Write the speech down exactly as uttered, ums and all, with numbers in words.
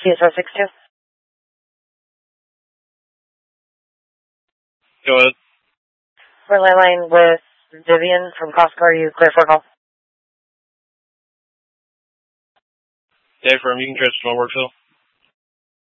C S R six two. Go ahead. We're landline with Vivian from Costco. Are you clear for a call? Okay, firm. You can transfer to my work cell.